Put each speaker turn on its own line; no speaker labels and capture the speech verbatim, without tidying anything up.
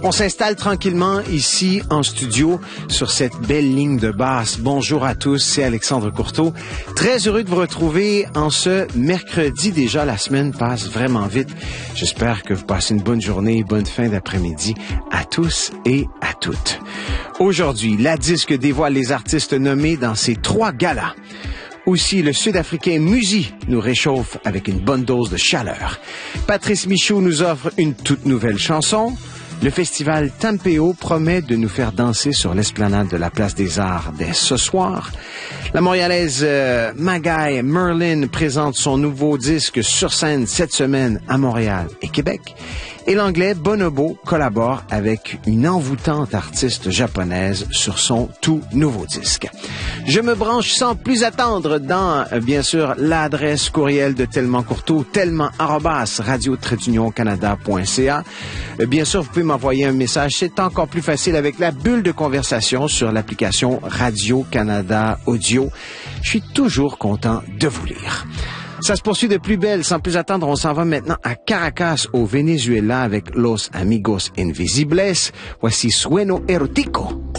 On s'installe tranquillement ici en studio sur cette belle ligne de basse. Bonjour à tous, c'est Alexandre Courteau. Très heureux de vous retrouver en ce mercredi déjà. La semaine passe vraiment vite. J'espère que vous passez une bonne journée, bonne fin d'après-midi à tous et à toutes. Aujourd'hui, la disque dévoile les artistes nommés dans ces trois galas. Aussi, le Sud-Africain Musi nous réchauffe avec une bonne dose de chaleur. Patrice Michaud nous offre une toute nouvelle chanson. Le festival Tampéo promet de nous faire danser sur l'esplanade de la Place des Arts dès ce soir. La Montréalaise euh, Magaï Merlin présente son nouveau disque sur scène cette semaine à Montréal et Québec. Et l'Anglais Bonobo collabore avec une envoûtante artiste japonaise sur son tout nouveau disque. Je me branche sans plus attendre dans, euh, bien sûr, l'adresse courriel de Tellement Courteau, tellement arobase radio tiret union canada point c a. Euh, bien sûr, vous pouvez m'envoyer un message. C'est encore plus facile avec la bulle de conversation sur l'application Radio-Canada Audio. Je suis toujours content de vous lire. Ça se poursuit de plus belle. Sans plus attendre, on s'en va maintenant à Caracas, au Venezuela, avec Los Amigos Invisibles. Voici Sueno Erotico.